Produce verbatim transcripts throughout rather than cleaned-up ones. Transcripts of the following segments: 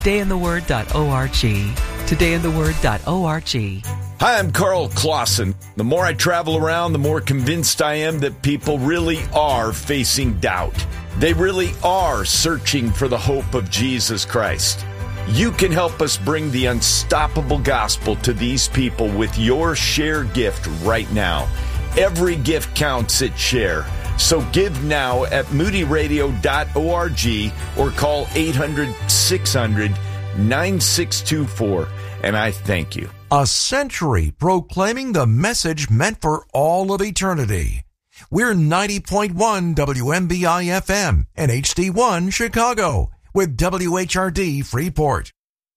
today in the word dot org. today in the word dot org. Hi, I'm Carl Clausen. The more I travel around, the more convinced I am that people really are facing doubt. They really are searching for the hope of Jesus Christ. You can help us bring the unstoppable gospel to these people with your Share gift right now. Every gift counts at Share. So give now at moody radio dot org or call eight hundred, six hundred, nine six two four, and I thank you. A century proclaiming the message meant for all of eternity. We're ninety point one W M B I F M and H D one Chicago with W H R D Freeport.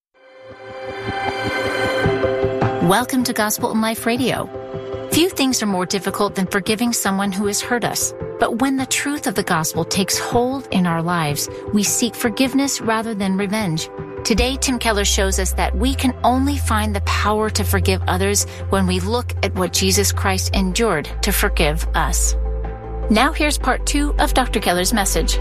Welcome to Gospel in Life Radio. Few things are more difficult than forgiving someone who has hurt us. But when the truth of the gospel takes hold in our lives, we seek forgiveness rather than revenge. Today, Tim Keller shows us that we can only find the power to forgive others when we look at what Jesus Christ endured to forgive us. Now here's part two of Doctor Keller's message.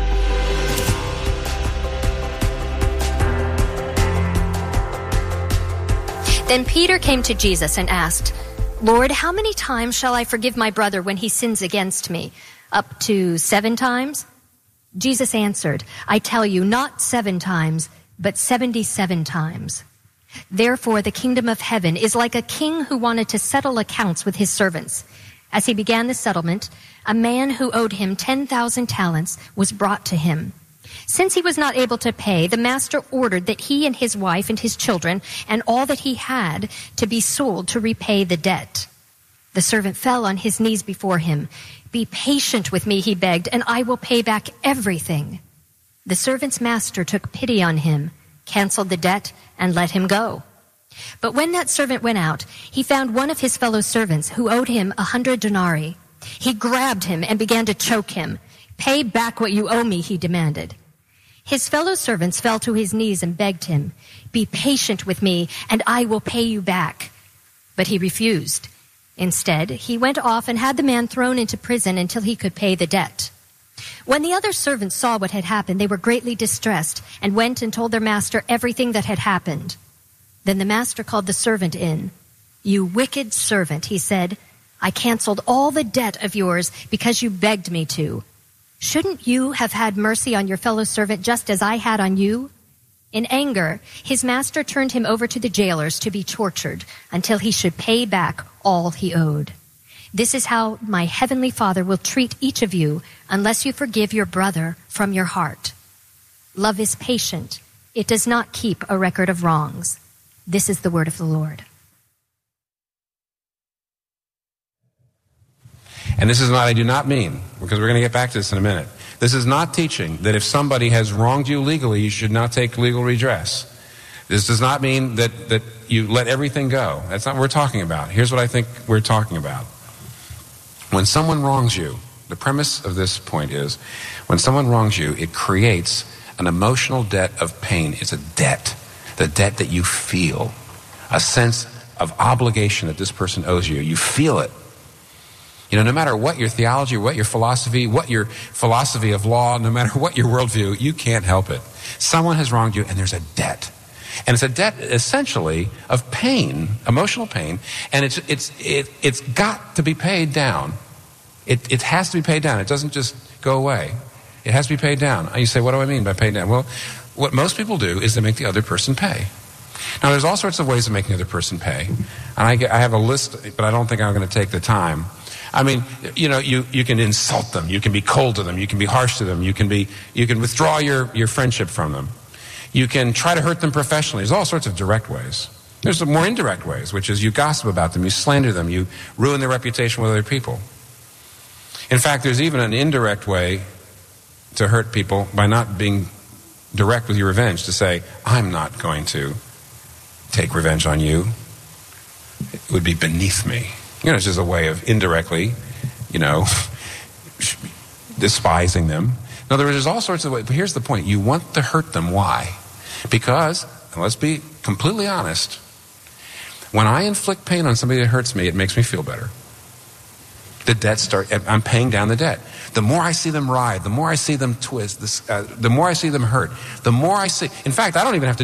Then Peter came to Jesus and asked, "Lord, how many times shall I forgive my brother when he sins against me? Up to seven times?" Jesus answered, "I tell you, not seven times, but seventy-seven times. Therefore, the kingdom of heaven is like a king who wanted to settle accounts with his servants. As he began the settlement, a man who owed him ten thousand talents was brought to him. Since he was not able to pay, the master ordered that he and his wife and his children and all that he had to be sold to repay the debt. The servant fell on his knees before him. 'Be patient with me,' he begged, 'and I will pay back everything.' The servant's master took pity on him, canceled the debt, and let him go. But when that servant went out, he found one of his fellow servants who owed him a hundred denarii. He grabbed him and began to choke him. 'Pay back what you owe me,' he demanded. His fellow servants fell to his knees and begged him, 'Be patient with me, and I will pay you back.' But he refused. Instead, he went off and had the man thrown into prison until he could pay the debt. When the other servants saw what had happened, they were greatly distressed and went and told their master everything that had happened. Then the master called the servant in. 'You wicked servant,' he said, 'I canceled all the debt of yours because you begged me to. Shouldn't you have had mercy on your fellow servant just as I had on you?' In anger, his master turned him over to the jailers to be tortured until he should pay back all he owed. This is how my heavenly Father will treat each of you unless you forgive your brother from your heart. Love is patient. It does not keep a record of wrongs." This is the word of the Lord. And this is what I do not mean, because we're going to get back to this in a minute. This is not teaching that if somebody has wronged you legally, you should not take legal redress. This does not mean that, that you let everything go. That's not what we're talking about. Here's what I think we're talking about. When someone wrongs you, the premise of this point is, when someone wrongs you, it creates an emotional debt of pain. It's a debt, the debt that you feel, a sense of obligation that this person owes you. You feel it. You know, no matter what your theology, what your philosophy, what your philosophy of law, no matter what your worldview, you can't help it. Someone has wronged you, and there's a debt. And it's a debt essentially of pain, emotional pain, and it's it's it, it's got to be paid down. It it has to be paid down. It doesn't just go away. It has to be paid down. You say, what do I mean by paid down? Well, what most people do is they make the other person pay. Now, there's all sorts of ways of making the other person pay, and I, I have a list, but I don't think I'm going to take the time. I mean, you know, you, you can insult them, you can be cold to them, you can be harsh to them, you can be you can withdraw your, your friendship from them. You can try to hurt them professionally. There's all sorts of direct ways. There's some more indirect ways, which is you gossip about them, you slander them, you ruin their reputation with other people. In fact, there's even an indirect way to hurt people by not being direct with your revenge, to say, I'm not going to take revenge on you. It would be beneath me. You know, it's just a way of indirectly, you know, despising them. Now, there's all sorts of ways, but here's the point. You want to hurt them. Why? Because, and let's be completely honest, when I inflict pain on somebody that hurts me, it makes me feel better. the debt start, I'm paying down the debt. The more I see them writhe, the more I see them twist, this, uh, the more I see them hurt, the more I see, in fact, I don't even have to